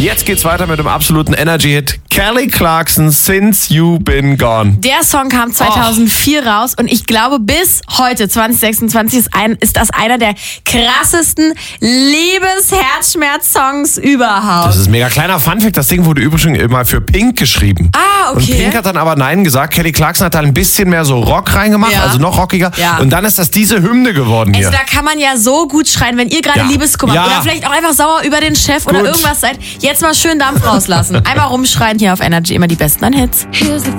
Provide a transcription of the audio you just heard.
Jetzt geht's weiter mit dem absoluten Energy-Hit. Kelly Clarkson, Since You Been Gone. Der Song kam 2004 raus und ich glaube bis heute, 2026, ist das einer der krassesten Liebes-Herzschmerz-Songs überhaupt. Das ist ein mega kleiner Funfact. Das Ding wurde übrigens immer für Pink geschrieben. Ah, okay. Und Pink hat dann aber Nein gesagt. Kelly Clarkson hat da ein bisschen mehr so Rock reingemacht, Ja. also noch rockiger. Ja. Und dann ist das diese Hymne geworden hier. Also da kann man ja so gut schreien, wenn ihr gerade Ja. Liebeskummer Ja. oder vielleicht auch einfach sauer über den Chef oder Gut. irgendwas seid. Jetzt mal schön Dampf rauslassen. Einmal rumschreien hier auf Energy, immer die besten an Hits.